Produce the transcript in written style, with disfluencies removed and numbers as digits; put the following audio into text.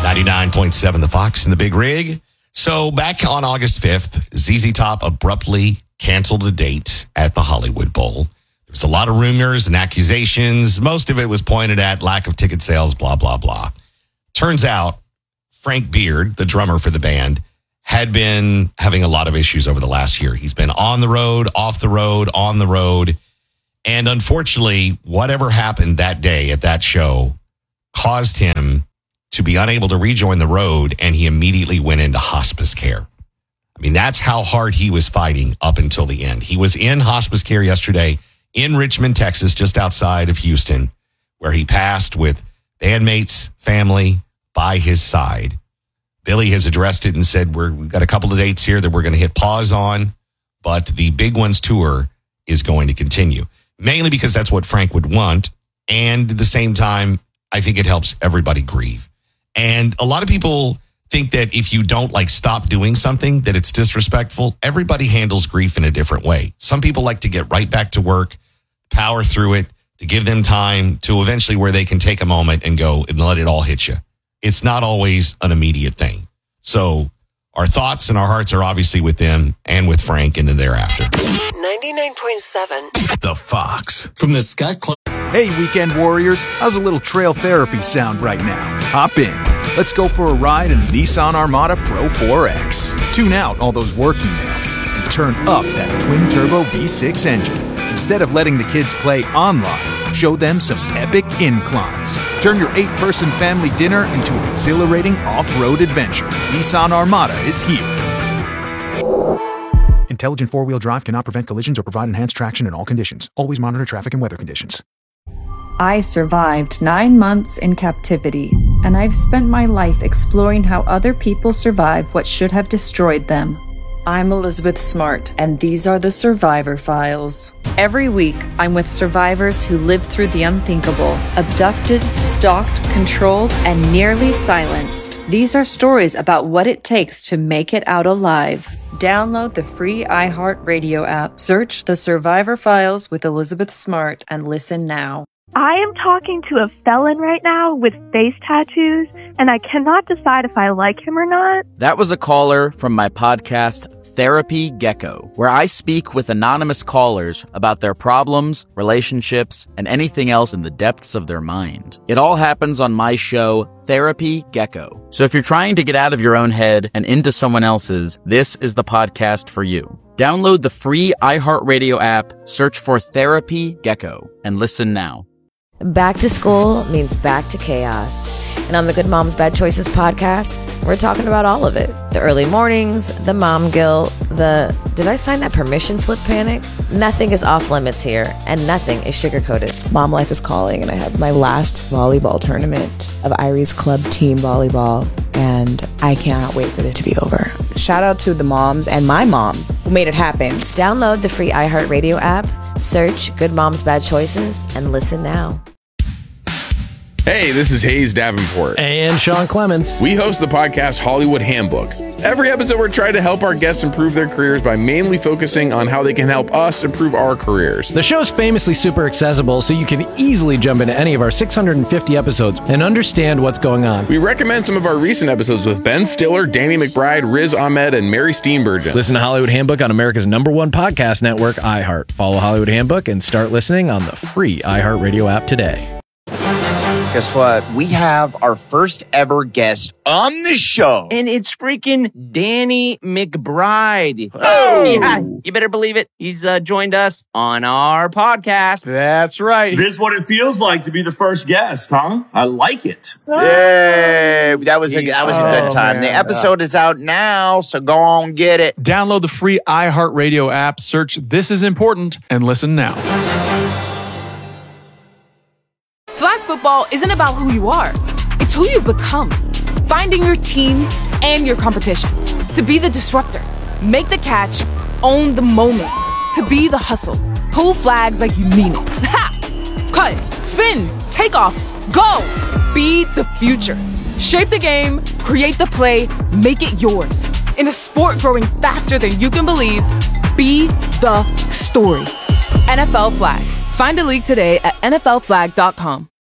99.7 The Fox in the Big Rig. So back on August 5th, ZZ Top abruptly canceled a date at the Hollywood Bowl. There was a lot of rumors and accusations. Most of it was pointed at lack of ticket sales, blah, blah, blah. Turns out Frank Beard, the drummer for the band, had been having a lot of issues over the last year. He's been on the road, off the road, on the road. And unfortunately, whatever happened that day at that show caused him to be unable to rejoin the road, and he immediately went into hospice care. I mean, that's how hard he was fighting up until the end. He was in hospice care yesterday in Richmond, Texas, just outside of Houston, where he passed with bandmates, family by his side. Billy has addressed it and said, we've got a couple of dates here that we're going to hit pause on, but the Big Ones tour is going to continue, mainly because that's what Frank would want. And at the same time, I think it helps everybody grieve. And a lot of people think that if you don't stop doing something, that it's disrespectful. Everybody handles grief in a different way. Some people like to get right back to work, power through it, to give them time to eventually where they can take a moment and go and let it all hit you. It's not always an immediate thing. So our thoughts and our hearts are obviously with them and with Frank and then thereafter. 99.7 The Fox from the Scott Club. Hey, weekend warriors, how's a little trail therapy sound right now? Hop in. Let's go for a ride in the Nissan Armada Pro 4X. Tune out all those work emails and turn up that twin-turbo V6 engine. Instead of letting the kids play online, show them some epic inclines. Turn your 8-person family dinner into an exhilarating off-road adventure. Nissan Armada is here. Intelligent four-wheel drive cannot prevent collisions or provide enhanced traction in all conditions. Always monitor traffic and weather conditions. I survived 9 months in captivity, and I've spent my life exploring how other people survive what should have destroyed them. I'm Elizabeth Smart, and these are the Survivor Files. Every week, I'm with survivors who lived through the unthinkable, abducted, stalked, controlled, and nearly silenced. These are stories about what it takes to make it out alive. Download the free iHeartRadio app, search The Survivor Files with Elizabeth Smart, and listen now. I am talking to a felon right now with face tattoos, and I cannot decide if I like him or not. That was a caller from my podcast, Therapy Gecko, where I speak with anonymous callers about their problems, relationships, and anything else in the depths of their mind. It all happens on my show, Therapy Gecko. So if you're trying to get out of your own head and into someone else's, this is the podcast for you. Download the free iHeartRadio app, search for Therapy Gecko, and listen now. Back to school means back to chaos. And on the Good Moms Bad Choices podcast, we're talking about all of it. The early mornings, the mom guilt, the did I sign that permission slip panic? Nothing is off limits here, and nothing is sugar-coated. Mom life is calling, and I have my last volleyball tournament of Irie's Club team volleyball, and I cannot wait for it to be over. Shout out to the moms and my mom who made it happen. Download the free iHeartRadio app, search Good Moms Bad Choices, and listen now. Hey, this is Hayes Davenport. And Sean Clements. We host the podcast Hollywood Handbook. Every episode, we're trying to help our guests improve their careers by mainly focusing on how they can help us improve our careers. The show's famously super accessible, so you can easily jump into any of our 650 episodes and understand what's going on. We recommend some of our recent episodes with Ben Stiller, Danny McBride, Riz Ahmed, and Mary Steenburgen. Listen to Hollywood Handbook on America's #1 podcast network, iHeart. Follow Hollywood Handbook and start listening on the free iHeartRadio app today. Guess what? We have our first ever guest on the show. And it's freaking Danny McBride. Oh! Yeah, you better believe it. He's joined us on our podcast. That's right. This is what it feels like to be the first guest, huh? I like it. Yay! That was a good time. Man. The episode is out now, so go on get it. Download the free iHeartRadio app, search This Is Important, and listen now. Flag football isn't about who you are. It's who you become. Finding your team and your competition. To be the disruptor. Make the catch. Own the moment. To be the hustle. Pull flags like you mean it. Ha! Cut. Spin. Take off. Go. Be the future. Shape the game. Create the play. Make it yours. In a sport growing faster than you can believe, be the story. NFL Flag. Find a league today at NFLflag.com.